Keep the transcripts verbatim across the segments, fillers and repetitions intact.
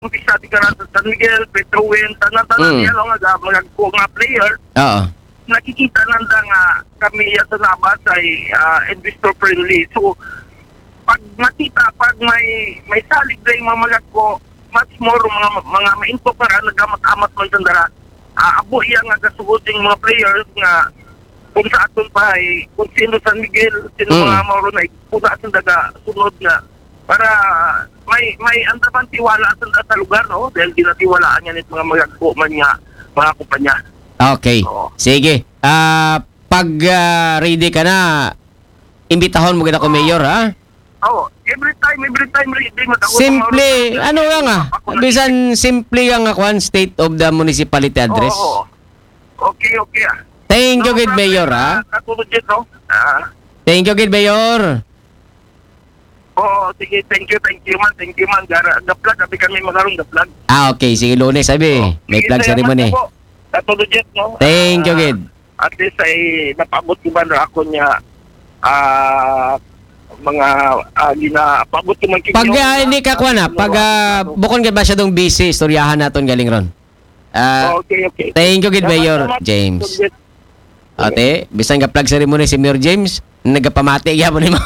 umpisa di ka sa San Miguel, Petrowin, tanan-tanan Mm. niya lang nga mga ko nga player. Oo. Nakikita nanda nga kami sa Nabas ay ah, investor friendly. So, pag makita, pag may may salig na yung mamalag ko, much more mga mga mainto para nagamat-amat man sandara. Uh, abo iya nga kasugod yung mga players nga kung sa aton pa ay kung sino San Miguel, sino Mm. mga mauro na kung sa aton daga sunod nga para may may andaman tiwala sa, sa lugar, no? Dahil ginatiwalaan yan itong mga magagpo man nga mga kumpanya. Okay. Oo. Sige. Ah, pag ah, ready ka na, imbitahon mo kita ko mayor, ha? Oh, every time, every time ready mo ako. Simple, ano nga nga? Bisan simple nga nga kwan, state of the municipality address. Oo. Okay, okay ah. Thank you, No good problem, mayor, ha? ah, Katulad dyan, no? Ah. Thank you, good mayor. Oo, sige, thank you, thank you man, thank you man. Gara, gaplag, sabi kami magarong gaplag. Ah, okay. Sige, lunes, sabi. May Sige, flag salamat ceremony. po. Katulad dyan, no? Thank you, Ah, Gid. At least ay napabot ko ba na ako niya ah mga uh, ginapabot ko man Pag ah, hindi ka kwan, ha? Pag uh, bukon ka ba siya dong busy, istoryahan natin galing ron. Ah, okay, okay. thank you, good Salamat, mayor, salamat. James. Good. Ate, bisan ka flag ceremony si Mayor James, nagapamati gyapon nimo.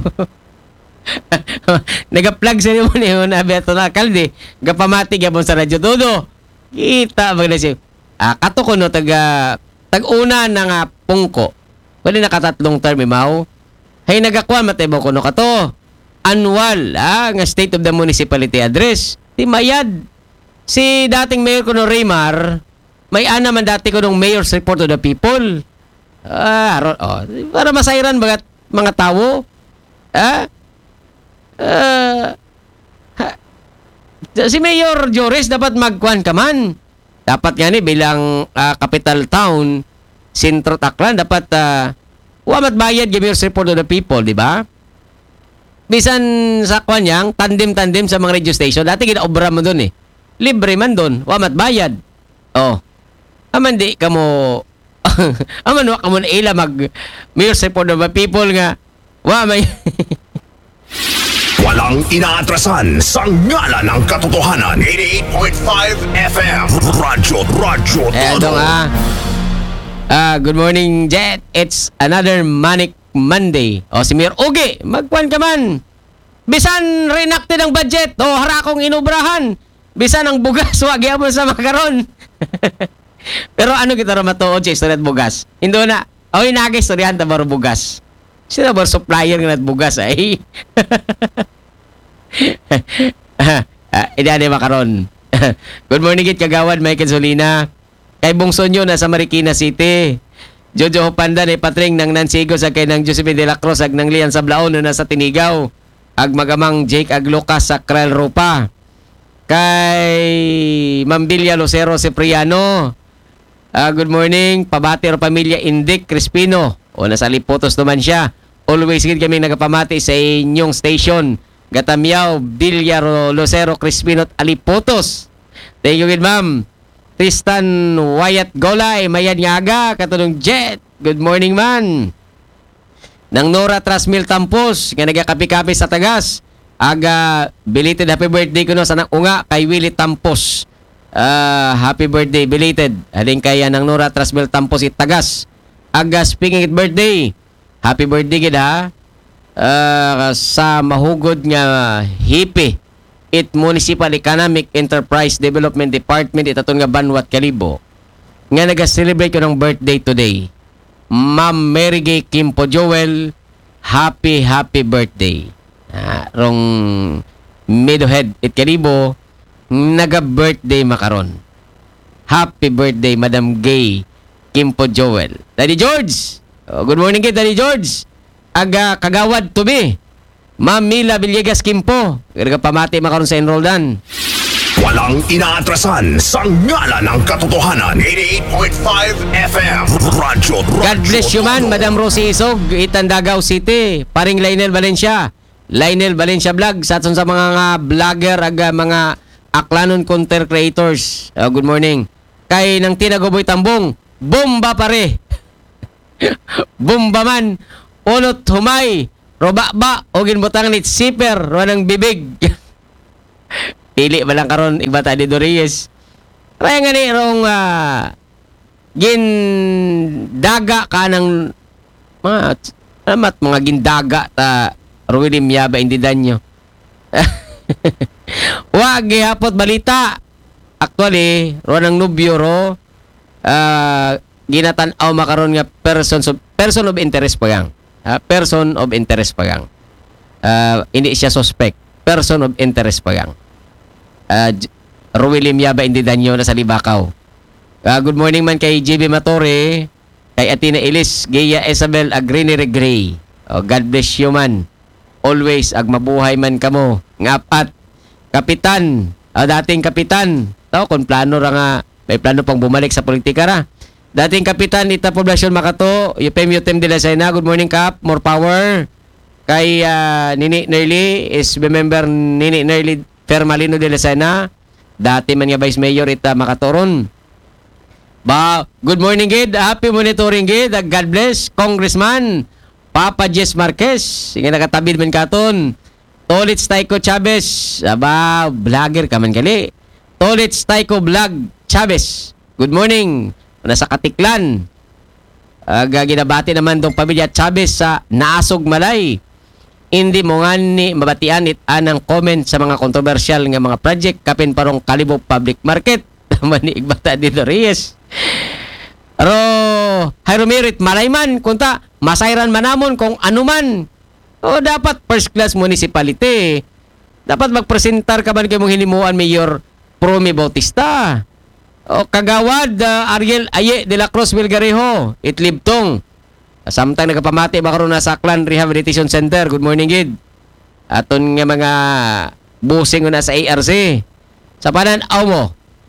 Nagaplag ceremony mo na beto na kalde, gapamati gyapon sa radyo todo. Kita ba na si ah, kato ko no taga tag-una na nga pungko. Wala nakatatlong term imaw. Hay nagakuan matebo ko no kato. Annual ah, nga state of the municipality address. Di mayad. Si dating mayor ko no Raymar, may ana man dati ko nung mayor's report to the people. Ah, ro- oh, para masayran bagat mga tao. Ah? Ah, ha, si Mayor Joris dapat magkuhan ka man. Dapat nga ni bilang ah, capital town, Sentro Taclan, dapat uh, wamat bayad yung mayor's report to the people, di ba? Bisan sa kwan yang, tandem-tandem sa mga radio station. Dati ginaobra mo doon eh. Libre man doon, wamat bayad. Oh. Aman di ka mo aman wa ka mo na ila mag mayor's report to the people nga wa may Walang inaatrasan sa ngala ng katotohanan. eighty-eight point five F M Radyo, Radyo Eh, ito Todo. nga. Ah, good morning, Jet. It's another Manic Monday. O, si Mayor Ugi, magkuhan ka man. Bisan reenacted ang budget. O, hara akong inubrahan. Bisan ang bugas, wag yapon sa makaron. Pero ano kita ramatuod sa istorya at bugas? Hindi na. O, inagay istoryahan ta baro bugas. Sino ba supplier nga at bugas ay? ah, Idade makaron. Good morning, Git Kagawad, Michael Solina. Kay Bungso nyo, nasa Marikina City. Jojo Panda, ni Patring ng Nansigo sa kay ng Josephine de la Cruz, ag ng Lian Sablaon, na nasa Tinigaw. Ag magamang Jake ag Lucas sa Krel Rupa. Kay Mambilia Lucero Cipriano. Ah, good morning, pabati ro pamilya Indik Crispino. O nasa Lipotos naman siya. Always gid kami nagapamati sa inyong station. Gatamiao, Bilyaro, Lucero, Crispino at Alipotos. Thank you, good ma'am. Tristan Wyatt Golay, Mayan Ngaga, katulong Jet. Good morning, man. Nang Nora Trasmil Tampos, nga nagakapi-kapi sa tagas. Aga, belated happy birthday ko no sa nang unga kay Willie Tampos. Ah, happy birthday, belated. Aling kaya ng Nora Trasmil Tampos itagas. Aga, speaking it birthday. Happy birthday gid ha. Uh, sa mahugod nga hipi it Municipal Economic Enterprise Development Department itaton nga Banwat Kalibo nga naga-celebrate ko ng birthday today. Ma'am Mary Gay Kimpo Joel, happy happy birthday. Ah, rong Meadowhead it Kalibo naga-birthday makaron. Happy birthday Madam Gay Kimpo Joel. Daddy George. Oh, good morning kay Daddy George. Aga kagawad to be. Ma'am Mila Villegas Kimpo. Kaya pamati makaroon sa enroldan. Walang inaatrasan sa ngala ng katotohanan. eighty-eight point five F M Radyo, Radyo God bless you man, Todo. Madam Rosie Isog, Itandagaw City. Paring Lionel Valencia. Lionel Valencia Vlog. Sa atong sa mga nga vlogger, aga mga aklanon content creators. Oh, good morning. Kay nang Tinagoboy Tambong. Bomba pare. Bomba man. Unot humay. Roba ba. O ginbutang nit siper. Ruanang bibig. Pili ba lang karon Igbata di Reyes. Kaya nga ni rong uh, gin daga ka ng mga alamat mga gindaga ta Ruilim Yaba indi danyo. Wa gihapot balita. Actually, ro ng nobyo ro uh, ginatan-aw makaron nga person of person of interest pa yang. Uh, person of interest pa yang. Uh, hindi siya suspect. Person of interest pa yang. Uh, Ruilim Yaba indi danyo na sa Libakaw. Uh, good morning man kay J B Matore, kay Atina Elis, Gaya Isabel Agrinere Gray. Oh, God bless you man. Always ag mabuhay man kamo. Ngapat kapitan, uh, dating kapitan. Tao kung plano ra nga may plano pang bumalik sa politika ra. Dating kapitan ita poblasyon Makato, Yupem Yutem de la Sena. Good morning Kap, more power. Kay uh, Nini Nerly is member Nini Nerly Fermalino de la Sena. Dati man nga Vice Mayor ita Makatoron. Ba, good morning gid. Happy monitoring gid. God bless Congressman Papa Jess Marquez. Sige nakatabid man katon. Tolits Taiko Chavez. Aba, vlogger ka man gali. Tolits Taiko Vlog Chavez. Good morning. Nasa Katiklan. Uh, ginabati naman tong pamilya Chavez sa Naasog Malay. Hindi mo nga ni mabatian it anang comment sa mga kontrobersyal nga mga project kapin parong Kalibog Public Market. Mani Igbata dito Reyes. Aro, Hyromerit Malayman, kunta, masayran manamon kung anuman. O dapat first class municipality. Dapat magpresentar ka man kay mong hinimuan Mayor Promi Bautista. O kagawad uh, Ariel Aye de la Cruz Vilgarejo, Itlibtong. Samtang nagapamati ba karon na sa Aklan Rehabilitation Center. Good morning gid. Aton nga mga busing na sa A R C. Sa panan-aw mo.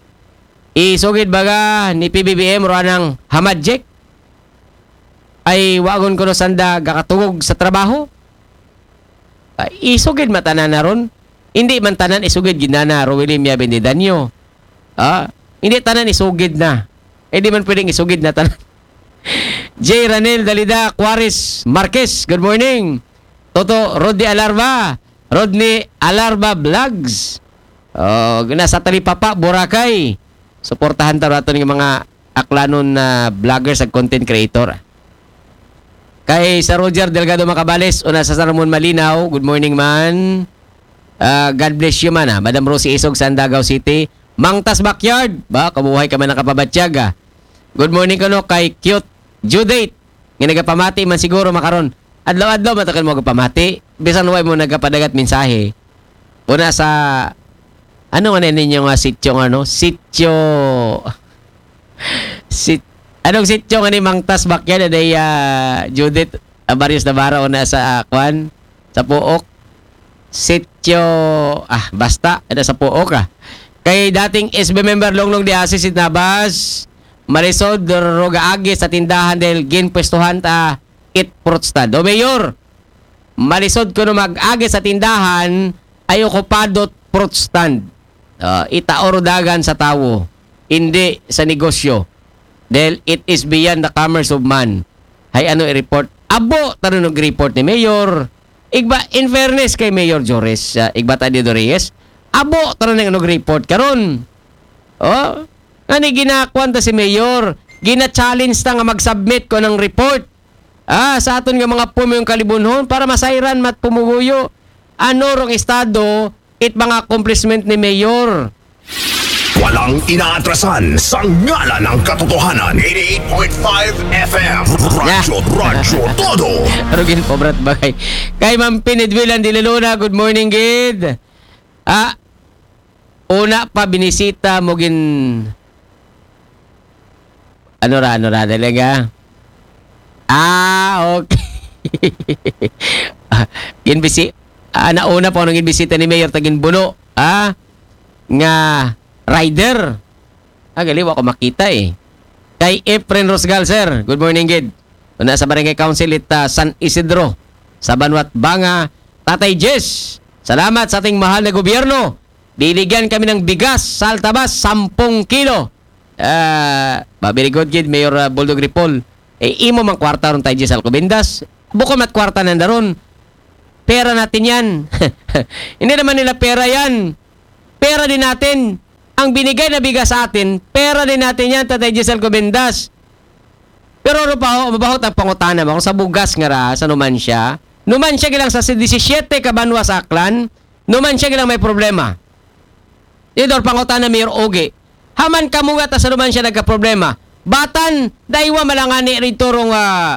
Isugid baga ni P B B M ro nang hamadjek. Ay wagon ko no sanda gakatugog sa trabaho. Ay, isugid matanan na ron. Hindi man tanan isugid ginana Ruilim Yaba indi danyo. Ah, hindi tanan isugid na. Eh di man pwedeng isugid na tanan. J. Ranel Dalida Juarez Marquez, good morning. Toto Rodney Alarba, Rodney Alarba Vlogs. Oh, nasa Talipapa, Boracay. Suportahan ta rato ng mga aklanon na vloggers at content creator. Kay sa Roger Delgado Macabales, una sa Saramon Malinaw, good morning man. Uh, God bless you man ha. Madam Rosie Isog sa Andagaw City. Mangtas Backyard, ba kabuhay ka man nakapabatsyag ha. Good morning kano kay Cute Judate. Nga nagapamati man siguro makaron. Adlaw-adlaw matakan mo gapamati. Bisan way mo nagapadagat mensahe. Una sa ano nga ninyo nga sityo nga no? Sityo Sit Anong sityo nga ni Mangtas Backyard aday uh, Judith uh, Barrios Navarro una sa uh, Kwan sa Puok. Sityo ah basta ada sa Puok ah. Kay dating S B member Longlong de Asis Nabas Marisol Rogaagi sa tindahan del ginpwestuhan ta it fruit stand. O Mayor, Marisol ko no mag-agi sa tindahan ay okupado fruit stand. Uh, itaoro dagan sa tawo, hindi sa negosyo. Dahil it is beyond the commerce of man. Hay ano i-report? Abo, tarunog report ni Mayor. Igba, in fairness kay Mayor Jores, uh, Igbata de Reyes, abo, tarunog report karon. Oh, ano ginakwanta si Mayor? Gina-challenge ta nga mag-submit ko ng report. Ah, sa aton nga mga pumiyong kalibunhon para masayran mat pumuguyo. Ano rong estado it mga accomplishment ni Mayor. Walang inaatrasan sa ngala ng katotohanan. eighty-eight point five F M. Radyo, radyo, todo. Arugin po, brat bagay. Kay Ma'am Pinidwilan Dililuna, good morning, Gid. Ah, una pa binisita mo gin... Ano ra, ano ra, talaga? Ah, okay. ah, ginbisi... Ah, nauna po nung ginbisita ni Mayor tagin Buno. Ah, nga... rider. Ah, galiw ako makita eh. Kay Efren Rosgal, sir. Good morning, Gid. Una sa Barangay Council it uh, San Isidro. Sa Banwat Banga. Tatay Jess. Salamat sa ating mahal na gobyerno. Biligyan kami ng bigas sa Altabas, sampung kilo. Ah, uh, very good, Gid. Mayor uh, Boldog Ripol. Eh, imo mang kwarta ron tayo Jess Alcobendas. Bukod mat kwarta nandaron. Pera natin yan. Hindi naman nila pera yan. pera din natin. Ang binigay na bigas sa atin, pera din natin yan, Tatay Giselle Comendas. Pero ano pa ho, mabahot ang pangutana mo, kung sa bugas nga ra, sa Numancia, Numancia gilang sa seventy-seven ka banwa sa Aklan, Numancia gilang may problema. Idor pangutana Mayor Oge, haman kamunga ta sa Numancia nagka-problema. Batan, daiwa malangani rito rong uh,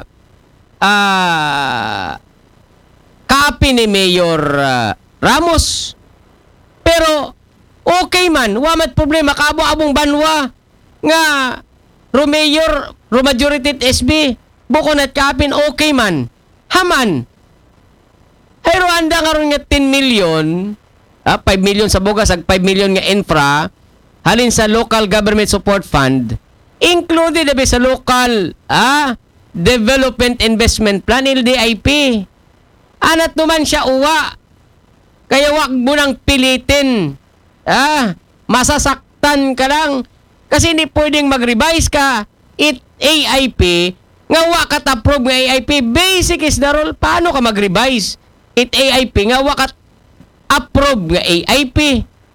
uh, kapi ni Mayor uh, Ramos. Pero, okay man, wamat problema, kaabo-abong banwa nga Romayor, Romajority S B, bukon at kapin, okay man. Haman, ay Rwanda nga ron nga ten million, ah, five million sa bugas, ag five million nga infra, halin sa Local Government Support Fund, included na sa local ah, Development Investment Plan, L D I P. Anat naman siya uwa. Kaya wag mo nang pilitin. Ah, masasaktan ka lang. Kasi hindi pwedeng mag-revise ka. It A I P, nga wa kat approve nga A I P. Basic is the rule. Paano ka mag-revise? It A I P, nga wa kat approve nga A I P.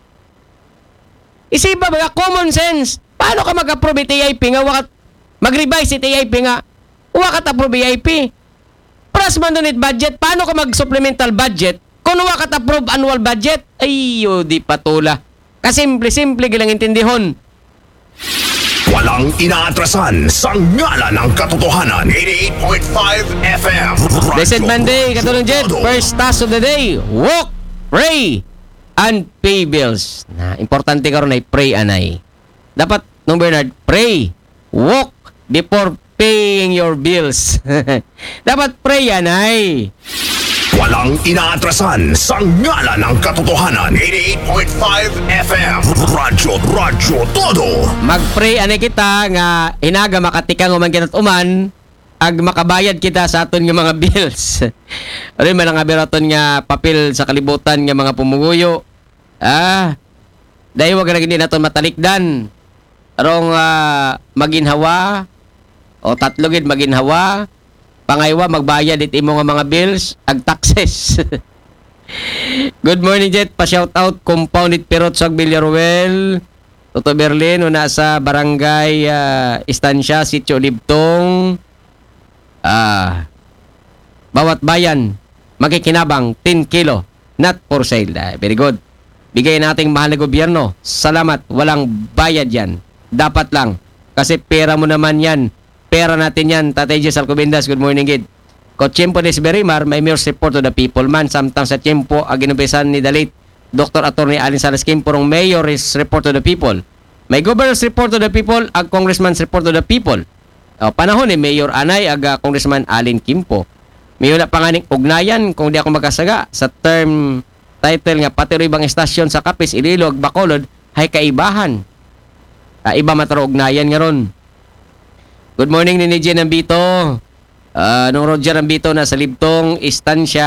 Isipa ba, common sense. Paano ka mag-approve it A I P nga wa kat mag-revise it A I P nga wa kat approve A I P? Plus man doon it budget. Paano ka mag-supplemental budget kung wa kat approve annual budget? Ayo, di patula. Kasimple-simple gilang intindihon. Walang inaatrasan sa ngala ng katotohanan. eighty-eight point five F M. Blessed Monday, katulong Jet. First task of the day. Walk, pray, and pay bills. Na, importante karon ay pray, anay. Dapat, nung Bernard, pray, walk, before paying your bills. Dapat pray, anay. Walang inaatrasan sa ngala ng katotohanan. eighty-eight point five F M. Radyo, radyo, todo. Mag-pray anay kita nga inaga makatikang uman kinat uman ag makabayad kita sa aton nga mga bills. Rin man nga beraton nga papel sa kalibutan nga mga pumuguyo. Ah, dahil wag ra gid naton matalikdan. Arong uh, maginhawa o tatlo gid maginhawa. Pangaywa, magbayad it imo nga mga bills, ag taxes. Good morning, Jet. Pa-shout out, Compounded Pirot sa Villaruel. Toto Berlin, una sa Barangay uh, Estancia, Sitio Libtong. Ah, bawat bayan, makikinabang, ten kilo, not for sale. Ah, very good. Bigay nating mahal na gobyerno. Salamat, walang bayad yan. Dapat lang. Kasi pera mo naman yan. Pera natin yan, Tatay Jess Alcobendas, good morning, Gid. Ko Tiempo des Berimar, may mayor's report to the people man. Samtang sa Tiempo, ang ginubisan ni the late Doctor Attorney Alin Salas Kimpo, rong mayor's report to the people. May governor's report to the people, ag congressman's report to the people. O, panahon ni Mayor Anay, ag uh, Congressman Alin Kimpo. May wala panganing ugnayan, kung di ako magkasaga, sa term title nga, pati ibang estasyon sa Kapis, Iloilo, ag Bacolod, hay kaibahan. Uh, iba mataro ugnayan nga ron. Good morning, ni Jen Ambito. Uh, nung Roger Ambito na sa Libtong, Estancia.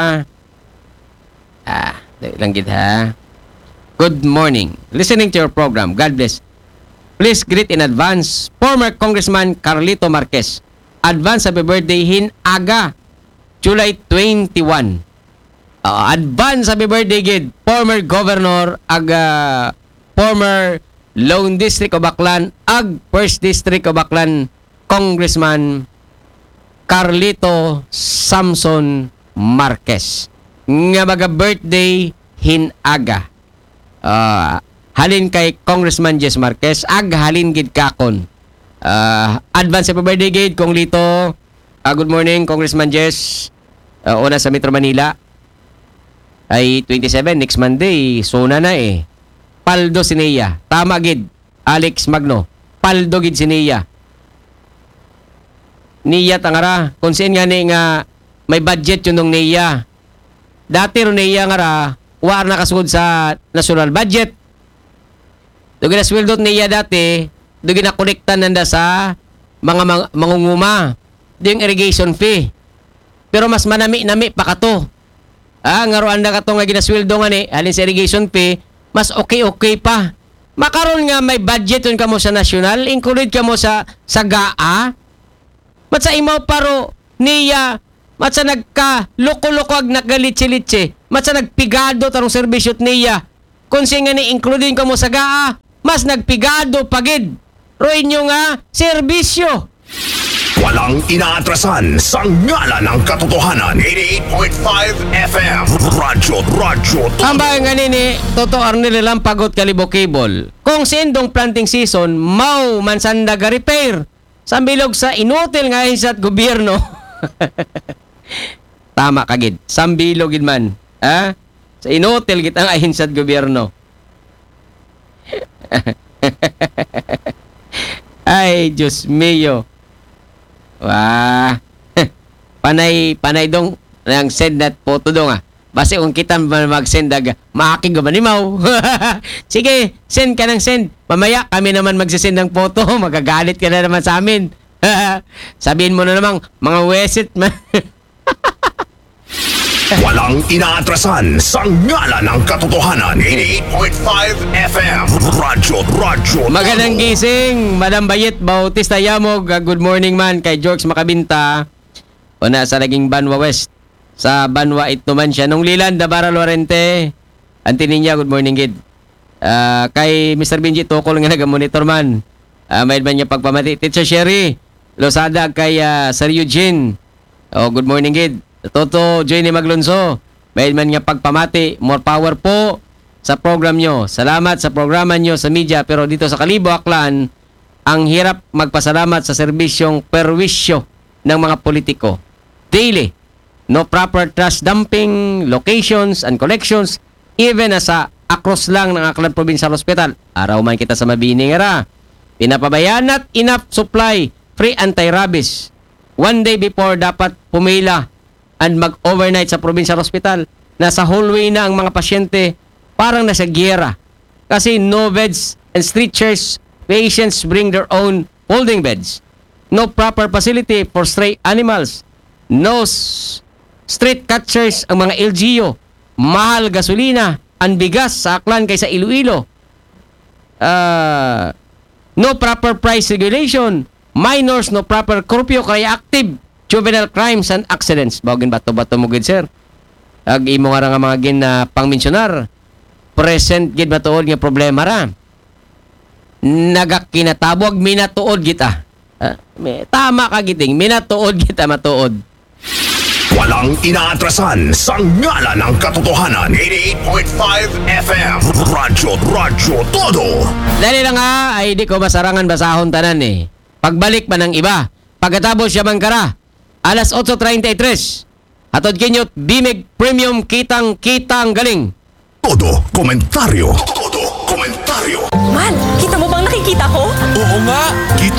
Ah, lang gid ha. Good morning. Listening to your program. God bless. Please greet in advance former Congressman Carlito Marquez. Advance happy birthday hin aga July twenty-first. Uh, advance happy birthday gid former Governor aga former Lone District of Baclan ag First District of Baclan Congressman Carlito Samson Marquez nga maga birthday hinaga. Uh, halin kay Congressman Jess Marquez ag halin gid kakon. Uh, advance happy birthday gid kong Lito. Uh, good morning Congressman Jess. Uh, una sa Metro Manila. Ay twenty-seven next Monday. Suna na eh. Paldo Sineya. Tama gid. Alex Magno. Paldo gid Sineya. Niya tangara. Kung saan nga ni nga may budget yun nung niya. Dati ron niya nga ra, war nakasugod sa national budget. Doon ginaswildot niya dati, doon ginakolektan nanda sa mga mang- mangunguma. Doon yung irrigation fee. Pero mas manami-nami pa kato. Ah, nga roan na kato nga ginaswildo nga ni, halin sa irrigation fee, mas okay-okay pa. Makaroon nga may budget yun ka mo sa national, include ka mo sa, sa G A A. Mat sa imaw paro niya, mat sa nagka loko-loko ag nagalitsi-litsi, mat sa nagpigado tarong serbisyot niya, Kung siya nga ni including ko mo sa gaa, mas nagpigado pagid. Roy nyo nga, serbisyo. Walang inaatrasan sa ngalan ng katotohanan. eighty-eight point five F M. Radyo, radyo, Ang todo. bayan nga nini, totoo arnil lang pagot kalibokable. Kung sindong planting season, mau mansanda ga repair. Sambilog sa inutil nga sa gobyerno. Tama kagid. Sambilog gid man. Ha? Sa inutil git ang ahinsat gobyerno. Ay, Diyos mio. Wah. panay, panay dong nang send that photo dong ah. Basta kung kita mag-send aga, maakig ba ni Mau? Sige, send ka ng send. Mamaya kami naman magsisend ng photo. Magagalit ka na naman sa amin. Sabihin mo na namang, mga wesit man. Walang inaatrasan sa ngalan ng katotohanan. eighty-eight point five F M. Radyo, radyo, Magandang todo. gising, Madam Bayet Bautista Yamog. Uh, Good morning man kay George Makabinta. O na sa naging Banwa West. Sa Banwa ito man siya. Nung Lilan, Dabara Lorente. Antinin niya, good morning gid. Uh, kay Mister Benji Tokol nga nagamonitor man. Uh, may man niya pagpamati. Teacher Sherry Losada kay uh, Sir Eugene. Oh, good morning gid. Toto Jenny Maglonso. May man nga pagpamati. More power po sa program nyo. Salamat sa programa nyo sa media. Pero dito sa Kalibo, Aklan, ang hirap magpasalamat sa serbisyong perwisyo ng mga politiko. Daily. No proper trash dumping, locations and collections, even nasa across lang ng Aklan Provincial Hospital. Araw man kita sa Mabini nga ra. Pinapabayaan at enough supply, free anti-rabies. One day before dapat pumila and mag-overnight sa Provincial Hospital. Nasa hallway na ang mga pasyente, parang nasa giyera. Kasi no beds and street chairs, patients bring their own folding beds. No proper facility for stray animals. No s- street catchers ang mga L G U. Mahal gasolina ang bigas sa Aklan kaysa Iloilo. Ah... No proper price regulation. Minors, no proper curfew, kaya active. Juvenile crimes and accidents. Bawagin bato-bato mo, good sir. Ag imo nga nga mga gin na pangmensionar. Present gid matuod nga problema ra. Nagakinatabog, minatuod kita. Ah, may, tama ka giting, minatuod kita matuod. Walang inaatrasan sa ngalan ng katotohanan. eighty-eight point five F M. Radyo, radyo, todo. Dali lang nga, ay di ko masarangan basahon tanan eh. Pagbalik man ng iba, pagkatapos siya mangkara, alas eight thirty-three. Hatod kinyot, Bimig Premium kitang-kitang galing. Todo komentaryo. Todo komentaryo. Mal, kita mo bang nakikita ko? Oo nga, kita